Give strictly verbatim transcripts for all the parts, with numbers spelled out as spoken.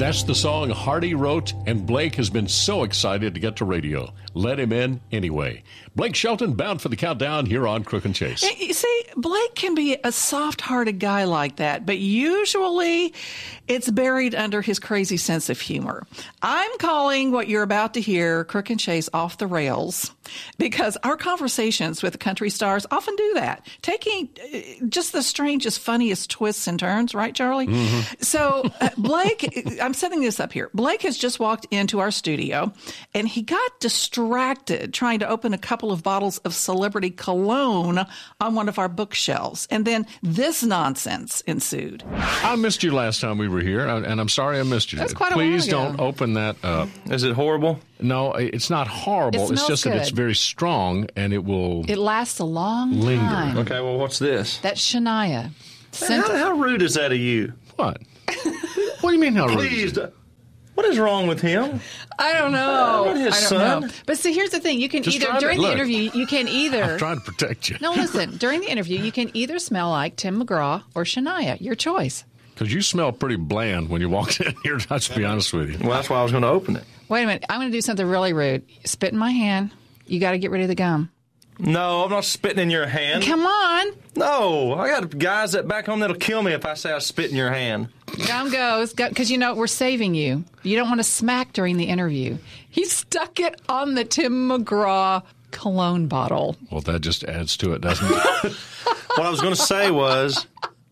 That's the song Hardy wrote, and Blake has been so excited to get to radio. Let him in anyway. Blake Shelton bound for the countdown here on Crook and Chase. You see, Blake can be a soft-hearted guy like that, but usually it's buried under his crazy sense of humor. I'm calling what you're about to hear Crook and Chase off the rails because our conversations with the country stars often do that, taking just the strangest, funniest twists and turns, right, Charlie? Mm-hmm. So, uh, Blake, I'm setting this up here. Blake has just walked into our studio, and he got distracted trying to open a couple of bottles of celebrity cologne on one of our bookshelves. And then this nonsense ensued. I missed you last time we were here, and I'm sorry I missed you. That's quite a Please while ago. don't open that up. Is it horrible? No, it's not horrible. It it's just smells that it's good. very strong, and it will It lasts a long linger. time. Okay, well, what's this? That's Shania. Man, how, how rude is that of you? What? What do you mean how rude? Please, what is wrong with him? I don't know. Not his I don't son. know. But see, here's the thing. You can Just either, trying to- during the look. interview, you can either... I'm trying to protect you. No, listen. During the interview, you can either smell like Tim McGraw or Shania. Your choice. Because you smell pretty bland when you walked in here, let's be honest with you. Well, that's why I was going to open it. Wait a minute. I'm going to do something really rude. Spit in my hand. You got to get rid of the gum. No, I'm not spitting in your hand. Come on. No, I got guys that back home that'll kill me if I say I spit in your hand. Gum goes. Because, you know, we're saving you. You don't want to smack during the interview. He stuck it on the Tim McGraw cologne bottle. Well, that just adds to it, doesn't it? What I was going to say was,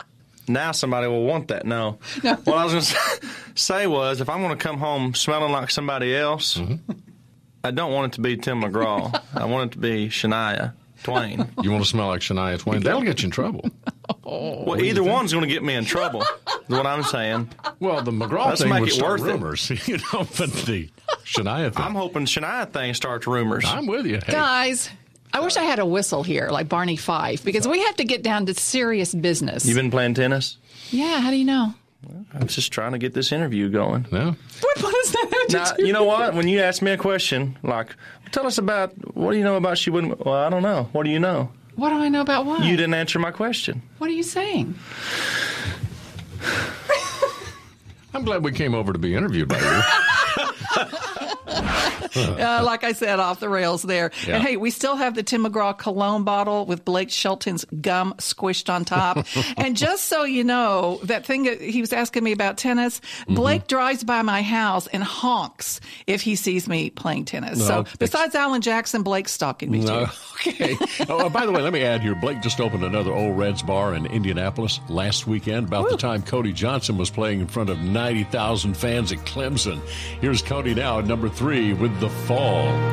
now somebody will want that. No. no. What I was going to say was, if I'm going to come home smelling like somebody else, mm-hmm. I don't want it to be Tim McGraw. I want it to be Shania Twain. You want to smell like Shania Twain? That'll get you in trouble. Oh, well, either one's going to get me in trouble, is what I'm saying. Well, the McGraw Let's thing make would it start worth it. rumors, you know, but the Shania thing. I'm hoping Shania thing starts rumors. I'm with you. Hey. Guys, I wish I had a whistle here like Barney Fife because we have to get down to serious business. You been playing tennis? Yeah, how do you know? I'm just trying to get this interview going. No. What, what does that have to Now, do you know with what? it? When you ask me a question, like, tell us about, what do you know about she wouldn't, well, I don't know. What do you know? What do I know about what? You didn't answer my question. What are you saying? I'm glad we came over to be interviewed by you. Uh, like I said, off the rails there. Yeah. And hey, we still have the Tim McGraw cologne bottle with Blake Shelton's gum squished on top. And just so you know, that thing that he was asking me about tennis, mm-hmm. Blake drives by my house and honks if he sees me playing tennis. No, so besides Alan Jackson, Blake's stalking me No. too. Okay. Oh, by the way, let me add here, Blake just opened another Old Reds bar in Indianapolis last weekend, about Woo. the time Cody Johnson was playing in front of ninety thousand fans at Clemson. Here's Cody now at number three with The Fall.